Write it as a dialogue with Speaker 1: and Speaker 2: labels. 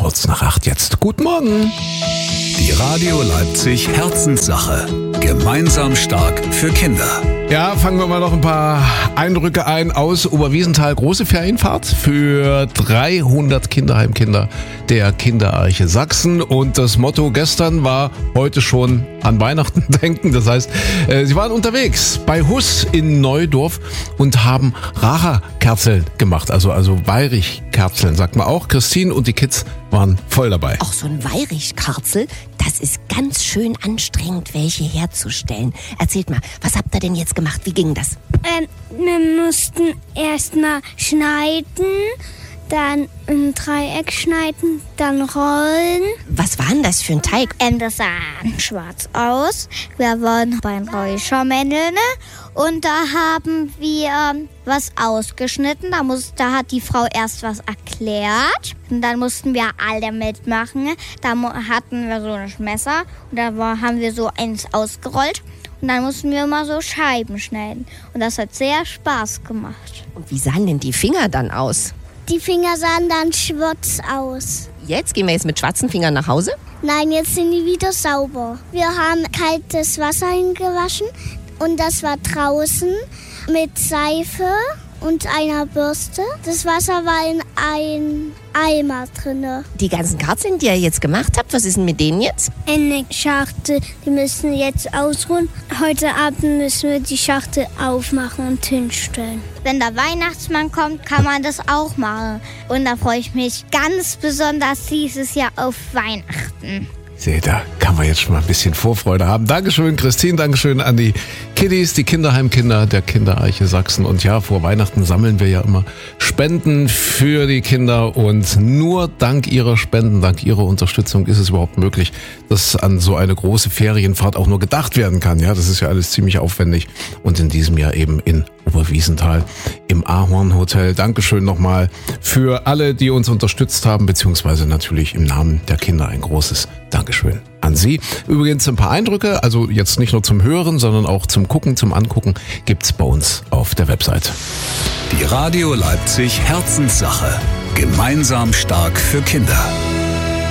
Speaker 1: kurz nach 8 jetzt. Guten Morgen.
Speaker 2: Die Radio Leipzig Herzenssache. Gemeinsam stark für Kinder.
Speaker 1: Ja, fangen wir mal noch ein paar Eindrücke ein aus Oberwiesenthal. Große Ferienfahrt für 300 Kinderheimkinder der Kinderarche Sachsen. Und das Motto gestern war heute schon an Weihnachten denken. Das heißt, sie waren unterwegs bei Huss in Neudorf und haben Racha-Kerzeln gemacht. Also Weihrichkerzeln, sagt man auch. Christine und die Kids waren voll dabei.
Speaker 3: Auch so ein Weihrichkerzel, das ist ganz schön anstrengend, welche herzustellen. Erzählt mal, was habt ihr denn jetzt gemacht? Wie ging das?
Speaker 4: Wir mussten erstmal schneiden, dann ein Dreieck schneiden, dann rollen.
Speaker 3: Was war denn das für ein Teig?
Speaker 4: Das sah schwarz aus. Wir waren beim Räuchermännle, ne? Und da haben wir was ausgeschnitten. Da hat die Frau erst was erklärt. Und dann mussten wir alle mitmachen. Da hatten wir so ein Messer und da haben wir so eins ausgerollt. Und dann mussten wir immer so Scheiben schneiden. Und das hat sehr Spaß gemacht.
Speaker 3: Und wie sahen denn die Finger dann aus?
Speaker 4: Die Finger sahen dann schwarz aus.
Speaker 3: Jetzt gehen wir jetzt mit schwarzen Fingern nach Hause?
Speaker 4: Nein, jetzt sind die wieder sauber. Wir haben kaltes Wasser hingewaschen und das war draußen mit Seife und einer Bürste. Das Wasser war in einem Eimer drin.
Speaker 3: Die ganzen Kerzeln, die ihr jetzt gemacht habt, was ist denn mit denen jetzt?
Speaker 4: Eine Schachtel, die müssen jetzt ausruhen. Heute Abend müssen wir die Schachtel aufmachen und hinstellen. Wenn der Weihnachtsmann kommt, kann man das auch machen. Und da freue ich mich ganz besonders dieses Jahr auf Weihnachten.
Speaker 1: Seht, da kann man jetzt schon mal ein bisschen Vorfreude haben. Dankeschön, Christine, Dankeschön an die Kiddies, die Kinderheimkinder der Kinderarche Sachsen. Und ja, vor Weihnachten sammeln wir ja immer Spenden für die Kinder. Und nur dank ihrer Spenden, dank ihrer Unterstützung ist es überhaupt möglich, dass an so eine große Ferienfahrt auch nur gedacht werden kann. Ja, das ist ja alles ziemlich aufwendig. Und in diesem Jahr eben in Oberwiesenthal im Ahorn Hotel. Dankeschön nochmal für alle, die uns unterstützt haben, beziehungsweise natürlich im Namen der Kinder ein großes Dankeschön an Sie. Übrigens ein paar Eindrücke, also jetzt nicht nur zum Hören, sondern auch zum Gucken, zum Angucken, gibt's bei uns auf der Website.
Speaker 2: Die Radio Leipzig Herzenssache. Gemeinsam stark für Kinder.